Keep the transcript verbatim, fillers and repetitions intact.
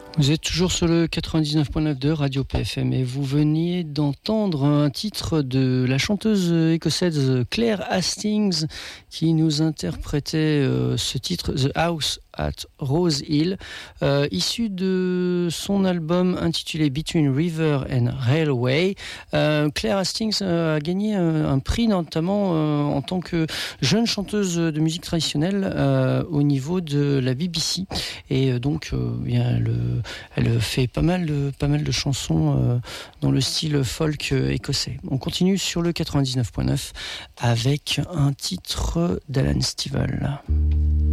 Vous êtes toujours sur le quatre-vingt-dix-neuf virgule neuf de Radio P F M et vous veniez d'entendre un titre de la chanteuse écossaise Claire Hastings qui nous interprétait euh, ce titre The House at Rose Hill, euh, issu de son album intitulé Between River and Railway. Euh, Claire Hastings euh, a gagné un, un prix notamment euh, en tant que jeune chanteuse de musique traditionnelle euh, au niveau de la B B C et euh, donc euh, bien le elle fait pas mal de, pas mal de chansons euh, dans le style folk euh, écossais. On continue sur le quatre-vingt-dix-neuf virgule neuf avec un titre d'Alan Stivell.